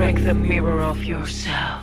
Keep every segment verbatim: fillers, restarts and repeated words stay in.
like the mirror of yourself.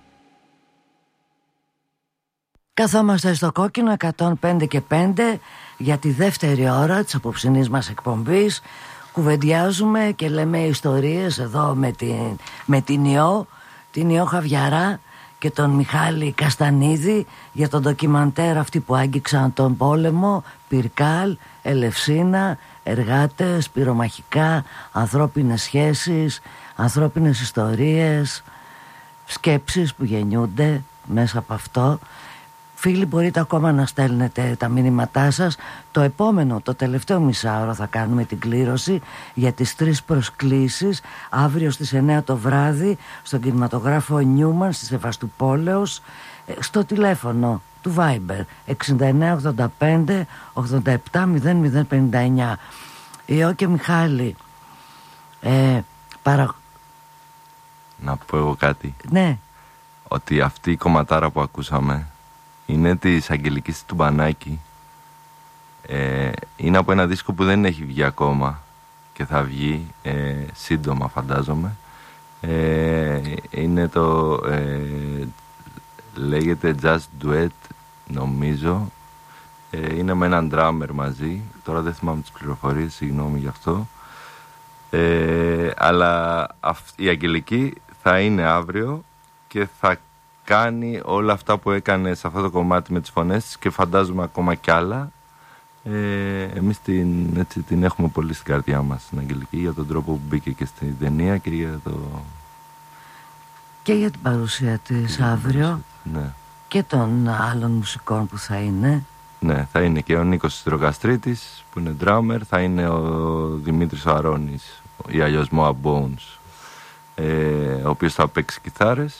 Καθόμαστε στο κόκκινο εκατόν πέντε και πέντε για τη δεύτερη ώρα της απόψινής μας εκπομπής. Κουβεντιάζουμε και λέμε ιστορίες εδώ με την, με την Ιώ, την Ιώ Χαβιαρά και τον Μιχάλη Καστανίδη για τον ντοκιμαντέρ αυτοί που άγγιξαν τον πόλεμο, Πυρκάλ, Ελευσίνα, εργάτες, πυρομαχικά, ανθρώπινες σχέσεις, ανθρώπινες ιστορίες, σκέψεις που γεννιούνται μέσα από αυτό. Φίλοι, μπορείτε ακόμα να στέλνετε τα μήνυματά σας. Το επόμενο, το τελευταίο μισάωρο θα κάνουμε την κλήρωση για τις τρεις προσκλήσεις αύριο στις εννιά το βράδυ στον κινηματογράφο Νιούμαν στη Σεβαστουπόλεως, στο τηλέφωνο του Viber εξήντα εννιά ογδόντα πέντε ογδόντα επτά μηδέν μηδέν πενήντα εννιά. Ιώ και Μιχάλη, ε, παρα... να πω εγώ κάτι. Ναι. Ότι αυτή η κομματάρα που ακούσαμε είναι της Αγγελικής Τουμπανάκη. Ε, είναι από ένα δίσκο που δεν έχει βγει ακόμα και θα βγει ε, σύντομα, φαντάζομαι. Ε, είναι το ε, λέγεται Jazz Duet, νομίζω. Ε, είναι με έναν drummer μαζί. Τώρα δεν θυμάμαι τις πληροφορίες, συγγνώμη γι' αυτό. Ε, αλλά αυ- η Αγγελική θα είναι αύριο και θα κάνει όλα αυτά που έκανε σε αυτό το κομμάτι με τις φωνές της και φαντάζομαι ακόμα κι άλλα. Ε, εμείς την, έτσι, την έχουμε πολύ στην καρδιά μας, την Αγγελική, για τον τρόπο που μπήκε και στην ταινία και για το... Και για την παρουσία της αύριο, ναι. Και των άλλων μουσικών που θα είναι. Ναι, θα είναι και ο Νίκος Στρογαστρίτης που είναι drummer, θα είναι ο Δημήτρης Αρώνης ή αλλιώς Moa Bones, ε, ο οποίος θα παίξει κιθάρες.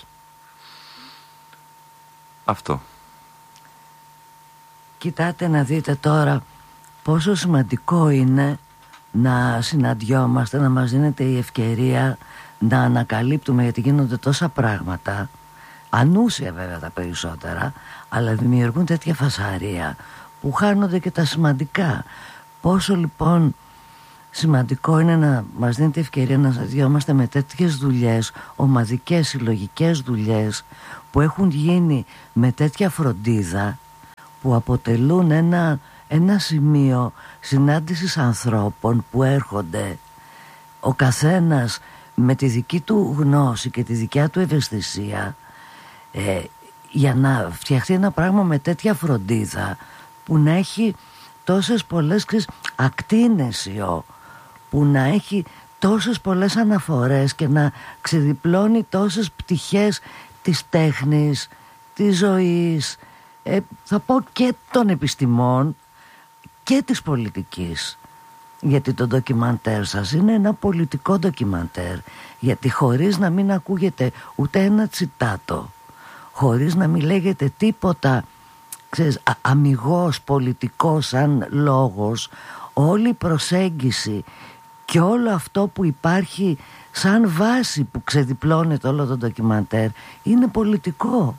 Αυτό. Κοιτάτε να δείτε τώρα πόσο σημαντικό είναι να συναντιόμαστε, να μας δίνεται η ευκαιρία να ανακαλύπτουμε, γιατί γίνονται τόσα πράγματα, ανούσια βέβαια τα περισσότερα, αλλά δημιουργούν τέτοια φασαρία που χάνονται και τα σημαντικά. Πόσο λοιπόν σημαντικό είναι να μας δίνεται ευκαιρία να συναντιόμαστε με τέτοιες δουλειές, ομαδικές, συλλογικές δουλειές που έχουν γίνει με τέτοια φροντίδα, που αποτελούν ένα, ένα σημείο συνάντησης ανθρώπων που έρχονται ο καθένας με τη δική του γνώση και τη δικιά του ευαισθησία, ε, για να φτιαχτεί ένα πράγμα με τέτοια φροντίδα που να έχει τόσες πολλές ακτίνες, που να έχει τόσες πολλές αναφορές και να ξεδιπλώνει τόσες πτυχές της τέχνης, της ζωής, ε, θα πω και των επιστημών και της πολιτικής. Γιατί το ντοκιμαντέρ σας είναι ένα πολιτικό ντοκιμαντέρ, γιατί χωρίς να μην ακούγεται ούτε ένα τσιτάτο, χωρίς να μην λέγεται τίποτα, ξέρεις, α, αμιγώς πολιτικό σαν λόγος, όλη η προσέγγιση και όλο αυτό που υπάρχει σαν βάση που ξεδιπλώνεται όλο το ντοκιμαντέρ είναι πολιτικό.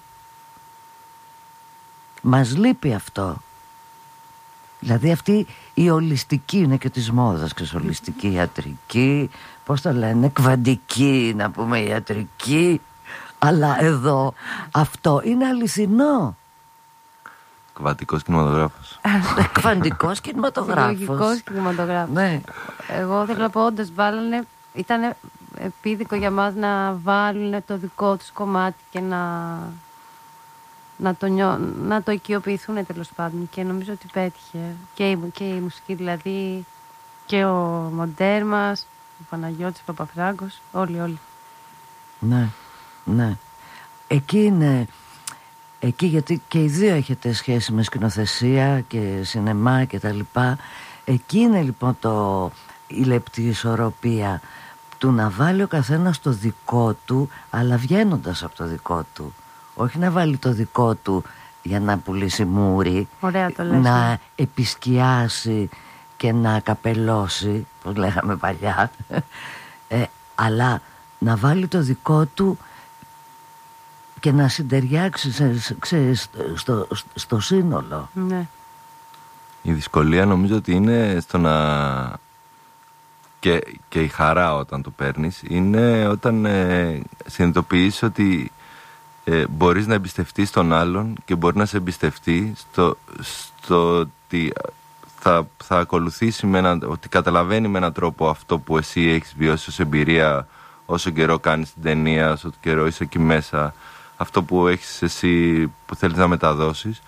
Μας λείπει αυτό. Δηλαδή αυτή η ολιστική, είναι και της μόδας, ξέρεις, ολιστική ιατρική, πώς το λένε, κβαντική να πούμε ιατρική, αλλά εδώ αυτό είναι αληθινό. Κβαντικός κινηματογράφος. Κβαντικός κινηματογράφος. Λογικός κινηματογράφος. Ναι. Εγώ θέλω να πω, όντως βάλανε, ήταν επίδικο για μας να βάλουν το δικό τους κομμάτι και να, να, το, νιώ, να το οικειοποιηθούν τέλος πάντων, και νομίζω ότι πέτυχε και η, και η μουσική, δηλαδή και ο μοντέρ μας, ο Παναγιώτης, ο Παπαφράγκος, όλοι όλοι. Ναι, ναι. Εκεί είναι, εκεί γιατί και οι δύο έχετε σχέση με σκηνοθεσία και σινεμά και τα λοιπά. Εκεί είναι λοιπόν το, η λεπτή ισορροπία του να βάλει ο καθένας το δικό του, αλλά βγαίνοντας από το δικό του. Όχι να βάλει το δικό του για να πουλήσει μούρι. Ωραία το λες. Να επισκιάσει και να καπελώσει, πώς λέγαμε παλιά, ε, αλλά να βάλει το δικό του και να συντεριάξει σε, σε, στο, στο σύνολο. Ναι. Η δυσκολία νομίζω ότι είναι στο να και, και η χαρά όταν το παίρνεις είναι όταν ε, συνειδητοποιείς ότι ε, μπορείς να εμπιστευτείς τον άλλον και μπορεί να σε εμπιστευτεί στο, στο ότι θα, θα ακολουθήσει με ένα, ότι καταλαβαίνει με έναν τρόπο αυτό που εσύ έχεις βιώσει ως εμπειρία όσο καιρό κάνεις την ταινία, όσο καιρό είσαι εκεί μέσα, αυτό που έχεις εσύ που θέλεις να μεταδώσεις,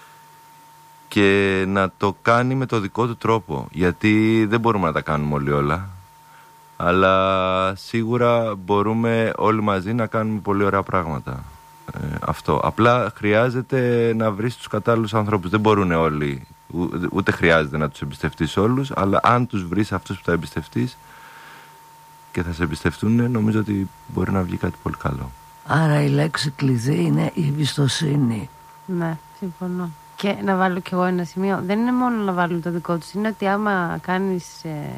και να το κάνει με το δικό του τρόπο, γιατί δεν μπορούμε να τα κάνουμε όλοι όλα, αλλά σίγουρα μπορούμε όλοι μαζί να κάνουμε πολύ ωραία πράγματα. ε, αυτό, απλά χρειάζεται να βρεις τους κατάλληλους ανθρώπους. Δεν μπορούν όλοι, ούτε χρειάζεται να τους εμπιστευτείς όλους, αλλά αν τους βρεις αυτούς που θα εμπιστευτείς και θα σε εμπιστευτούν, νομίζω ότι μπορεί να βγει κάτι πολύ καλό. Άρα η λέξη κλειδί είναι η εμπιστοσύνη. Ναι, συμφωνώ. Και να βάλω κι εγώ ένα σημείο. Δεν είναι μόνο να βάλουν το δικό τους. Είναι ότι άμα κάνεις ε,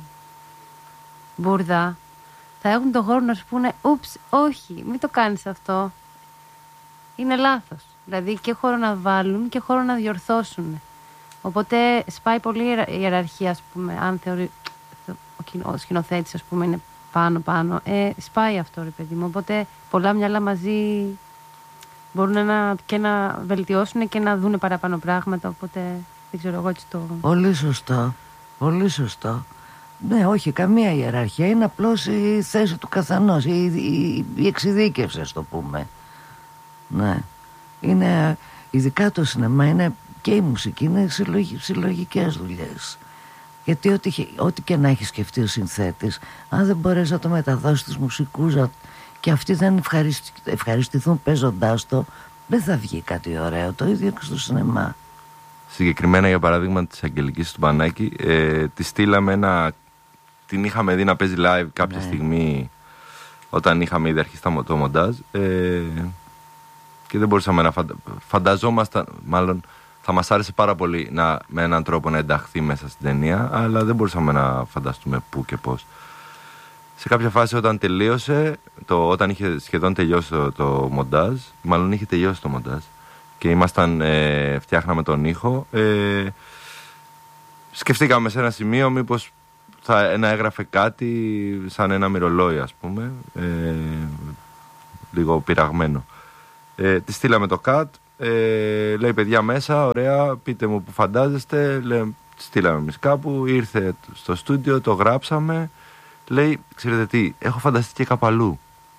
μπουρδά, θα έχουν το χώρο να σου πούνε ούψ, όχι, μην το κάνεις αυτό. Είναι λάθος. Δηλαδή και χώρο να βάλουν και χώρο να διορθώσουν. Οπότε σπάει πολύ η ιεραρχία, ας πούμε, αν θεωρεί ο σκηνοθέτης, ας πούμε, είναι πάνω-πάνω. Ε, σπάει αυτό, ρε παιδί μου. Οπότε πολλά μυαλά μαζί μπορούν να, και να βελτιώσουν και να δουν παραπάνω πράγματα. Οπότε δεν ξέρω εγώ έτσι το... Πολύ σωστό. Πολύ σωστό. Ναι, όχι, καμία ιεραρχία. Είναι απλώς η θέση του καθενός, η, η, η εξειδίκευση, ας το πούμε. Ναι. Είναι, ειδικά το σινεμά είναι, και η μουσική είναι συλλογι, συλλογικές δουλειές. Γιατί ό,τι, ό,τι και να έχει σκεφτεί ο συνθέτης, αν δεν μπορέσει να το μεταδώσει στους μουσικούς και αυτοί δεν ευχαριστη, ευχαριστηθούν παίζοντάς το, δεν θα βγει κάτι ωραίο. Το ίδιο και στο σινεμά. Συγκεκριμένα, για παράδειγμα, της Αγγελικής του Μπανάκη, ε, τη στείλαμε ένα... Την είχαμε δει να παίζει live κάποια ναι. στιγμή, όταν είχαμε ήδη αρχίσει το μοντάζ, ε, και δεν μπορούσαμε να φαντα... φανταζόμασταν, μάλλον θα μας άρεσε πάρα πολύ να, με έναν τρόπο να ενταχθεί μέσα στην ταινία, αλλά δεν μπορούσαμε να φανταστούμε πού και πώς. Σε κάποια φάση, όταν τελείωσε, το, όταν είχε σχεδόν τελειώσει το, το μοντάζ, μάλλον είχε τελειώσει το μοντάζ και ήμασταν, ε, φτιάχναμε τον ήχο, ε, σκεφτήκαμε σε ένα σημείο μήπως θα να έγραφε κάτι σαν ένα μυρολόι, ας πούμε, ε, λίγο πειραγμένο. Ε, τη στείλαμε το cut, ε, λέει παιδιά μέσα, ωραία, πείτε μου που φαντάζεστε, λέει, στείλαμε εμείς κάπου, ήρθε στο στούντιο, το γράψαμε, λέει, ξέρετε τι, έχω φανταστεί και κάπου αλλού.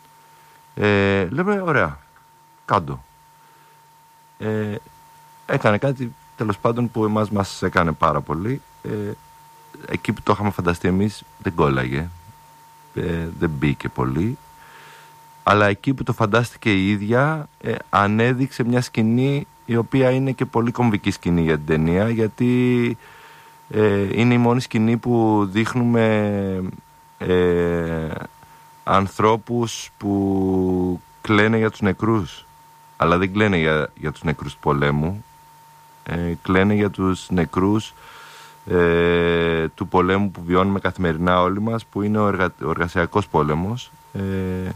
Ε, λέμε, ωραία, κάντο. Ε, έκανε κάτι, τέλος πάντων, που εμάς μας έκανε πάρα πολύ. Ε, εκεί που το είχαμε φανταστεί εμείς δεν κόλλαγε, ε, δεν μπήκε πολύ, αλλά εκεί που το φαντάστηκε η ίδια, ε, ανέδειξε μια σκηνή η οποία είναι και πολύ κομβική σκηνή για την ταινία, γιατί ε, είναι η μόνη σκηνή που δείχνουμε ε, ανθρώπους που κλαίνε για τους νεκρούς, αλλά δεν κλαίνε για, για τους νεκρούς του πολέμου, ε, κλαίνε για τους νεκρούς Ε, του πολέμου που βιώνουμε καθημερινά όλοι μας, που είναι ο, εργα... ο εργασιακός πόλεμος, ε,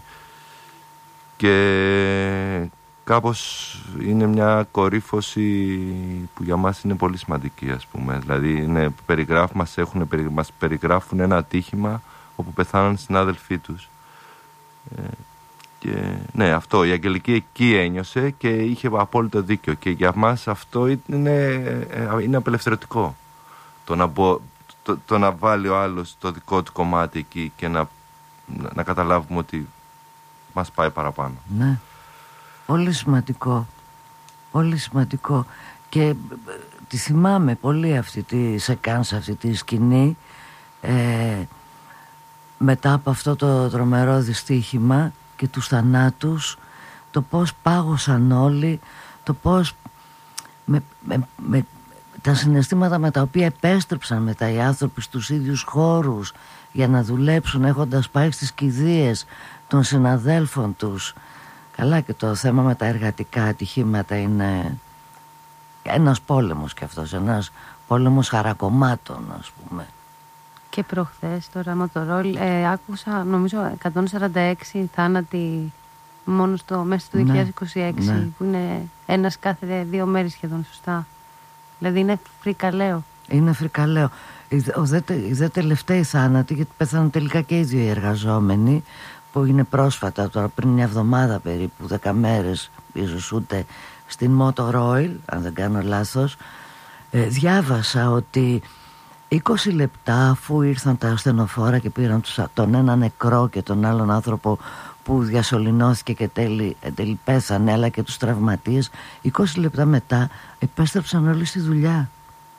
και κάπως είναι μια κορύφωση που για μας είναι πολύ σημαντική, ας πούμε. Δηλαδή είναι, περιγράφ, μας, έχουν, μας περιγράφουν ένα ατύχημα όπου πεθάναν συνάδελφοί τους, ε, και ναι, αυτό η Αγγελική εκεί ένιωσε και είχε απόλυτο δίκιο, και για μας αυτό είναι, είναι απελευθερωτικό. Το να, μπο, το, το να βάλει ο άλλος το δικό του κομμάτι εκεί και να, να, να καταλάβουμε ότι μας πάει παραπάνω. Ναι, πολύ σημαντικό. Πολύ σημαντικό. Και τη θυμάμαι πολύ αυτή τη σεκάνσα, αυτή τη σκηνή, ε, μετά από αυτό το τρομερό δυστύχημα και τους θανάτους, το πώς πάγωσαν όλοι, το πώς με, με, με τα συναισθήματα με τα οποία επέστρεψαν μετά οι άνθρωποι στους ίδιους χώρους για να δουλέψουν, έχοντας πάει στις κηδείες των συναδέλφων τους. Καλά, και το θέμα με τα εργατικά ατυχήματα είναι ένας πόλεμος και αυτός, ένας πόλεμος χαρακομμάτων, ας πούμε. Και προχθές τώρα με το ρόλ, ε, άκουσα νομίζω εκατόν σαράντα έξι θάνατοι μόνο στο, μέσα στο δύο χιλιάδες είκοσι έξι, ναι, που είναι ένας κάθε δύο μέρες σχεδόν, σωστά. Δηλαδή είναι φρικαλαίο. Είναι φρικαλαίο. Οι δε, οι δε τελευταίοι θάνατοι, γιατί πέθαναν τελικά και οι δύο οι εργαζόμενοι, που είναι πρόσφατα, τώρα πριν μια εβδομάδα περίπου, δέκα μέρες ίσως ούτε, στην Motor Oil, αν δεν κάνω λάθος. ε, διάβασα ότι είκοσι λεπτά αφού ήρθαν τα ασθενοφόρα και πήραν τους, τον ένα νεκρό και τον άλλον άνθρωπο που διασωληνώθηκε και τέλει, τέλει πέθανε, αλλά και τους τραυματίες, είκοσι λεπτά μετά επέστρεψαν όλοι στη δουλειά.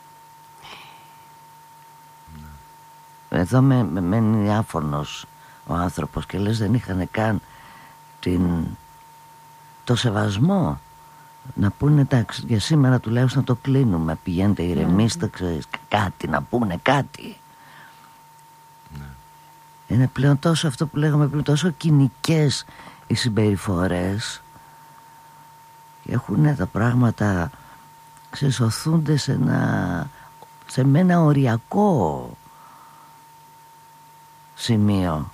Εδώ με, με μένει άφωνος ο άνθρωπος και λες δεν είχαν καν την, το σεβασμό να πούνε εντάξει για σήμερα τουλάχιστον το κλείνουμε, πηγαίνετε ηρεμήστε, ξέρεις, κάτι να πούνε, κάτι. Ναι. Είναι πλέον τόσο αυτό που λέγαμε πριν, τόσο κοινικές οι συμπεριφορές και έχουν τα πράγματα, ξεσωθούνται σε ένα, σε ένα οριακό σημείο.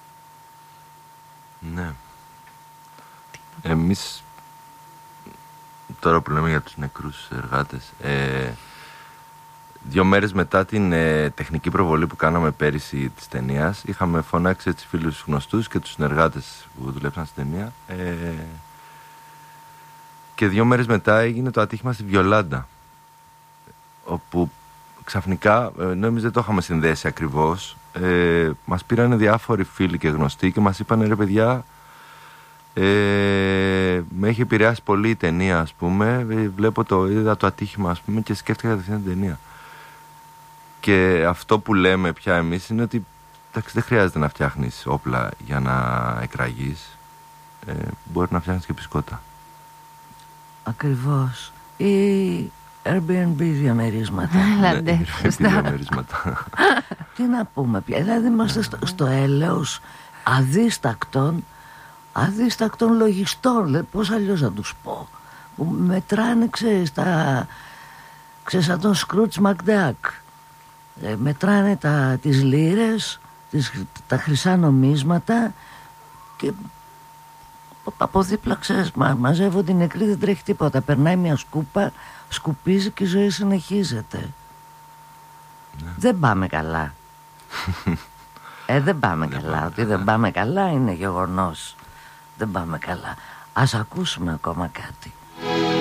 Ναι. Εμείς τώρα που λέμε για τους νεκρούς εργάτες, ε, δύο μέρες μετά την ε, τεχνική προβολή που κάναμε πέρυσι της ταινίας, είχαμε φωνάξει έτσι φίλους γνωστούς και τους συνεργάτες που δουλέψαν στην ταινία, ε, και δύο μέρες μετά έγινε το ατύχημα στη Βιολάντα, όπου ξαφνικά, ενώ εμείς δεν το είχαμε συνδέσει ακριβώς, ε, μας πήρανε διάφοροι φίλοι και γνωστοί και μας είπανε ρε παιδιά, ε, με έχει επηρεάσει πολύ η ταινία, ας πούμε, βλέπω το, είδα το ατύχημα, ας πούμε, και σκέφτηκα κατευθείαν την ταινία. Και αυτό που λέμε πια εμείς είναι ότι εντάξει, δεν χρειάζεται να φτιάχνεις όπλα για να εκραγείς, ε, μπορεί να φτιάχνεις και πισκότα. Ακριβώς. Ή Airbnb διαμερίσματα. Λάντε, διαμερίσματα. Τι να πούμε πια, δηλαδή είμαστε στο, στο έλεος αδίστακτων αδίστακτων λογιστών, πώς αλλιώς να τους πω, που μετράνε, ξέρεις, τα, ξέρεις, σαν τον Scrooge McDuck, ε, μετράνε τα, τις λίρες, τις, τα χρυσά νομίσματα και από δίπλα, ξέρεις, μα, μαζεύονται οι νεκροί, δεν τρέχει τίποτα, περνάει μια σκούπα, σκουπίζει και η ζωή συνεχίζεται. Ναι. Δεν πάμε καλά. ε, δεν πάμε δεν καλά, πάμε ότι καλά. Δεν πάμε καλά είναι γεγονός. Δεν πάμε καλά. Ας ακούσουμε ακόμα κάτι.